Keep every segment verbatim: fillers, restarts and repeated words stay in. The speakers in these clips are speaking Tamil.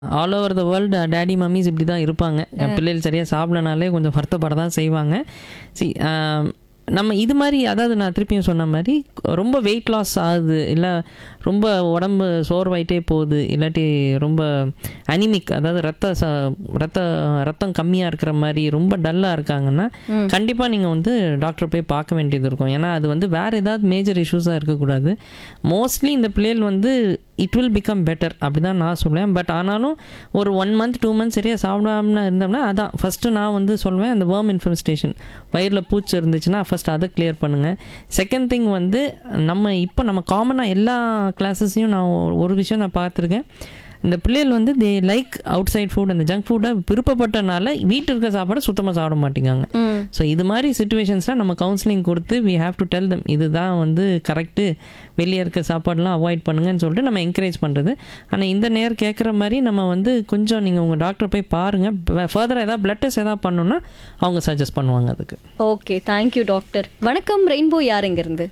All over the world daddy mummy's இப்படி தான் இருப்பாங்க. என் பிள்ளைகள் சரியாக சாப்பிடனாலே கொஞ்சம் வருத்தப்பட தான் செய்வாங்க. சி நம்ம இது மாதிரி, அதாவது நான் திருப்பியும் சொன்ன மாதிரி ரொம்ப வெயிட் லாஸ் ஆகுது, இல்லை ரொம்ப உடம்பு சோர்வாயிட்டே போகுது, இல்லாட்டி ரொம்ப அனிமிக், அதாவது ரத்த ச ரத்த ரத்தம் கம்மியாக இருக்கிற மாதிரி ரொம்ப டல்லாக இருக்காங்கன்னா கண்டிப்பாக நீங்கள் வந்து டாக்டர் போய் பார்க்க வேண்டியது இருக்கும். ஏன்னா அது வந்து வேறு ஏதாவது மேஜர் இஷ்யூஸாக இருக்கக்கூடாது. மோஸ்ட்லி இந்த பிள்ளைகள் வந்து இட் வில் பிகம் பெட்டர் அப்படி தான் நான் சொல்லுவேன். பட் ஆனாலும் ஒரு ஒன் மந்த் டூ மந்த் சரியாக சாப்பிடாம இருந்தோம்னா அதான் ஃபஸ்ட்டு நான் வந்து சொல்லுவேன், அந்த வேர்ம் இன்ஃபெஸ்டேஷன் வயிறில் பூச்சி இருந்துச்சுன்னா ஃபஸ்ட் அதை கிளியர் பண்ணுங்கள். செகண்ட் திங் வந்து நம்ம இப்போ நம்ம காமனாக எல்லா கிளாஸஸையும் நான் ஒரு விஷயம் நான் பார்த்துருக்கேன். இந்த பிள்ளைகள் வந்து they like out side food, அந்த ஜங்க் ஃபுட்டை விருப்பப்பட்டனால வீட்டில் இருக்க சாப்பாடு சுத்தமாக சாப்பிட மாட்டேங்காங்க. ஸோ இது மாதிரி சுச்சுவேஷன்ஸில் நம்ம கவுன்சிலிங் கொடுத்து we have to tell them இதுதான் வந்து கரெக்டு, வெளியே இருக்க சாப்பாடெலாம் அவாய்ட் பண்ணுங்கன்னு சொல்லிட்டு நம்ம என்கரேஜ் பண்ணுறது. ஆனால் இந்த நேரம் கேட்குற மாதிரி நம்ம வந்து கொஞ்சம் நீங்கள் உங்கள் டாக்டர் போய் பாருங்கள். ஃபர்தராக ஏதாவது பிளட் டெஸ்ட் ஏதாவது பண்ணணுன்னா அவங்க சஜஸ்ட் பண்ணுவாங்க அதுக்கு. Okay, thank you doctor. வணக்கம் ரெயின்போ, யார் இருந்து?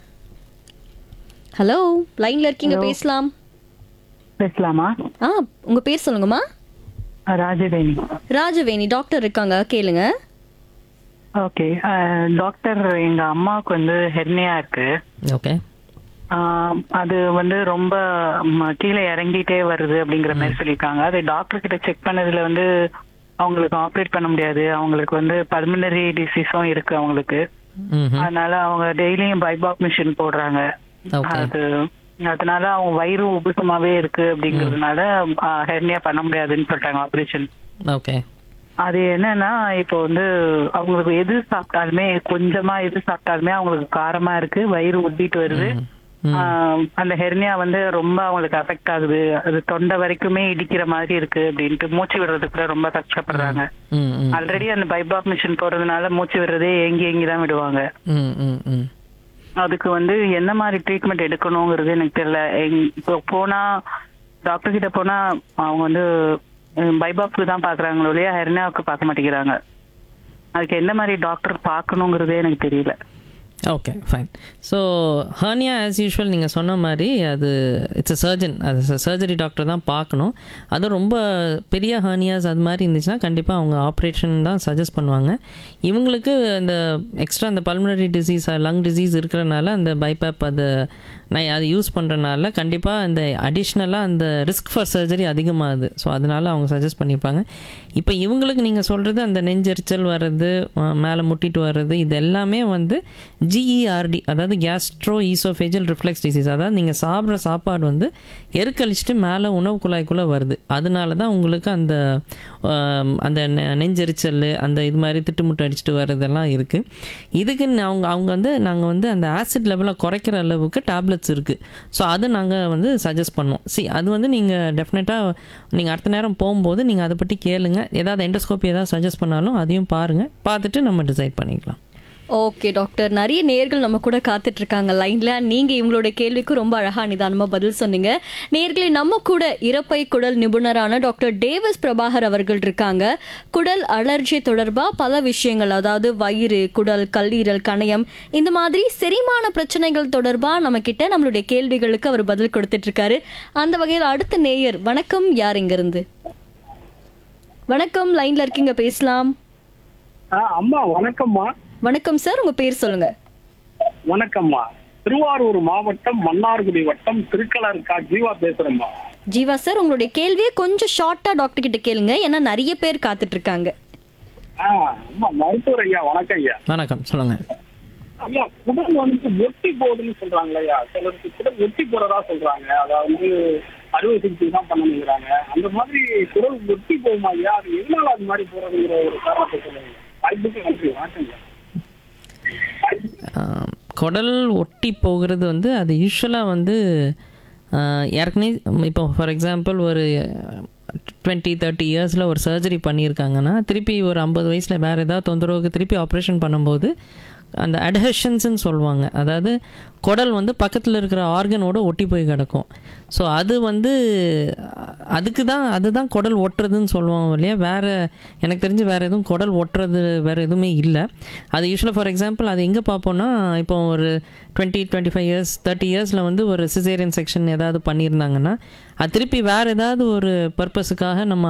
ஹலோ, லைன்ல இருக்கீங்க, பேசலாம். பேசலாமா? ஆ, உங்க பேர் சொல்லுங்கம்மா. ராஜவேணி. ராஜவேணி, டாக்டர் இருக்காங்க, கேளுங்க. ஓகே டாக்டர், எங்க அம்மாவுக்கு வந்து ஹெர்னியா இருக்கு. ஓகே. அது வந்து ரொம்ப ம, கீழே இறங்கிட்டே வருது அப்படிங்கிற மாதிரி சொல்லியிருக்காங்க. அது டாக்டர் கிட்ட செக் பண்ணதுல வந்து அவங்களுக்கு ஆப்ரேட் பண்ண முடியாது, அவங்களுக்கு வந்து பல்மனரி டிசீஸும் இருக்கு அவங்களுக்கு. அதனால அவங்க டெய்லியும் பைபாக் மிஷின் போடுறாங்க. அது அதனால அவங்க வயிறு உபசமாவே இருக்கு அப்படிங்கறதுனால ஹெர்னியா பண்ண முடியாதுன்னு சொல்லிட்டாங்க, ஆபரேஷன். ஓகே. அது என்னன்னா இப்போ வந்து அவங்களுக்கு எது சாப்பிட்டாலுமே, கொஞ்சமா எது சாப்பிட்டாலுமே அவங்களுக்கு காரமா இருக்கு, வயிறு உப்பிட்டு வருது. அந்த ஹெர்னியா வந்து ரொம்ப அவங்களுக்கு அஃபெக்ட் ஆகுது, அது தொண்டை வரைக்குமே இடிக்கிற மாதிரி இருக்கு அப்படின்ட்டு மூச்சு விடுறதுக்கு கூட ரொம்ப கஷ்டப்படுறாங்க. ஆல்ரெடி அந்த பைபாக் மிஷின் போறதுனால மூச்சு விடுறதே ஏங்கி ஏங்கிதான் விடுவாங்க. அதுக்கு வந்து என்ன மாதிரி ட்ரீட்மெண்ட் எடுக்கணுங்கிறது எனக்கு தெரியல. இப்போ போனா டாக்டர் கிட்ட போனா அவங்க வந்து பைபாக்கு தான் பாக்குறாங்களோ இல்லையா, ஹெர்னியாவுக்கு பார்க்க மாட்டேங்கிறாங்க. அதுக்கு என்ன மாதிரி டாக்டர் பார்க்கணுங்கிறதே எனக்கு தெரியல. Okay, fine. So hernia as usual நீங்கள் சொன்ன மாதிரி அது இட்ஸ் அ சர்ஜன், அது சர்ஜரி டாக்டர் தான் பார்க்கணும். அது ரொம்ப பெரிய ஹர்னியாஸ் அது மாதிரி இருந்துச்சுன்னா கண்டிப்பாக அவங்க ஆப்ரேஷன் தான் சஜஸ்ட் பண்ணுவாங்க. இவங்களுக்கு இந்த எக்ஸ்ட்ரா அந்த பல்மனரி டிசீஸ், லங் டிசீஸ் இருக்கிறனால அந்த பைபாப் அது நான் அது யூஸ் பண்ணுறனால கண்டிப்பாக இந்த அடிஷ்னலாக அந்த ரிஸ்க் ஃபார் சர்ஜரி அதிகமாகுது. ஸோ அதனால் அவங்க சஜஸ்ட் பண்ணியிருப்பாங்க. இப்போ இவங்களுக்கு நீங்கள் சொல்கிறது அந்த நெஞ்செரிச்சல் வர்றது, மேலே முட்டிட்டு வர்றது, இது எல்லாமே வந்து ஜிஇஆர்டி, அதாவது கேஸ்ட்ரோ ஈசோஃபேஜியல் ரிஃப்ளெக்ஸ் டிசீஸ். அதாவது நீங்கள் சாப்பிட்ற சாப்பாடு வந்து எருக்கழிச்சிட்டு மேலே உணவு குழாய்க்குள்ளே வருது. அதனால தான் உங்களுக்கு அந்த அந்த நெஞ்செரிச்சல், அந்த இது மாதிரி திட்டுமுட்டு அடிச்சுட்டு வர்றதெல்லாம் இருக்குது. இதுக்கு அவங்க அவங்க வந்து நாங்கள் வந்து அந்த ஆசிட் லெவலை குறைக்கிற அளவுக்கு டேப்லெட்ஸ் இருக்குது. ஸோ அது நாங்கள் வந்து சஜஸ்ட் பண்ணுவோம். சி அது வந்து நீங்கள் டெஃபினட்டாக நீங்கள் அடுத்த நேரம் போகும்போது நீங்கள் அதை பற்றி கேளுங்க. ஏதாவது எண்டோஸ்கோப்பி ஏதாவது சஜஸ்ட் பண்ணாலும் அதையும் பாருங்கள், பார்த்துட்டு நம்ம டிசைட் பண்ணிக்கலாம். ஓகே டாக்டர், நிறைய நேர்கள் நம்ம கூட காத்துட்டு இருக்காங்க லைன்ல. நீங்க இவங்களோட கேள்விக்கு ரொம்ப அழகா நிதானமா பதில் சொன்னீங்க. நேர்களே, நம்ம கூட இரைப்பை குடல் நிபுணரான டாக்டர் டேவிஸ் பிரபாகர் அவர்கள் இருக்காங்க. குடல் அலர்ஜி தொடர்பா பல விஷயங்கள், அதாவது வயிறு, குடல், கல்லீரல், கணையம், இந்த மாதிரி செரிமான பிரச்சனைகள் தொடர்பா நம்ம கிட்ட நம்மளுடைய கேள்விகளுக்கு அவர் பதில் கொடுத்துட்டு இருக்காரு. அந்த வகையில் அடுத்த நேயர், வணக்கம், யார் இங்க இருந்து? வணக்கம், லைன்ல இருக்கீங்க, பேசலாம். அம்மா வணக்கம்மா. வணக்கம் சார், உங்க பேர் சொல்லுங்க. வணக்கம்மா, திருவாரூர் மாவட்டம் மன்னார்குடி வட்டம் திருக்கலர்கா ஜீவா பேசுறேம்மா. ஜீவா சார், உங்களுடைய கேள்வியை கொஞ்சம் ஷார்ட்டா டாக்டர் கிட்ட கேளுங்க, ஏன்னா நிறைய பேர் காத்துட்டு இருக்காங்க. அம்மா மருத்துவர் ஐயா, வணக்கம் ஐயா. வணக்கம், சொல்லுங்க ஐயா. குடல் வந்து ஒட்டி போகுதுன்னு சொல்றாங்க ஐயா, சிலருக்கு குடல் ஒட்டி போறதா சொல்றாங்க. அதாவது அறுவை சிகிச்சை தான் பண்ணணுங்கிறாங்க. அந்த மாதிரி குடல் ஒட்டி போகுமா ஐயா? அது எதனால அது மாதிரி போறதுங்கிற ஒரு காரணத்தை சொல்லுங்க. வாய்ப்புக்கு நன்றி, வணக்கம் ஐயா. குடல் ஒட்டி போகிறது வந்து அது யூஸ்வலாக வந்து ஏற்கனவே இப்போ ஃபார் எக்ஸாம்பிள் ஒரு டுவெண்ட்டி தேர்ட்டி இயர்ஸில் ஒரு சர்ஜரி பண்ணியிருக்காங்கன்னா திருப்பி ஒரு ஐம்பது வயசில் வேறு ஏதாவது தொந்தரவுக்கு திருப்பி ஆப்ரேஷன் பண்ணும்போது அந்த அட்ஹெஷன்ஸ்ன்னு சொல்லுவாங்க. அதாவது குடல் வந்து பக்கத்தில் இருக்கிற ஆர்கனோட ஒட்டி போய் கிடக்கும். ஸோ அது வந்து அதுக்கு தான் அதுதான் குடல் ஒட்டுறதுன்னு சொல்லுவாங்க இல்லையா. வேறு எனக்கு தெரிஞ்சு வேறு எதுவும் குடல் ஒட்டுறது வேறு எதுவுமே இல்லை. அது யூஸ்வலாக ஃபார் எக்ஸாம்பிள் அது எங்கே பார்ப்போன்னா, இப்போ ஒரு twenty twenty five years thirty இயர்ஸில் வந்து ஒரு சிசேரியன் செக்ஷன் ஏதாவது பண்ணியிருந்தாங்கன்னா அது திருப்பி வேறு ஏதாவது ஒரு பர்பஸுக்காக நம்ம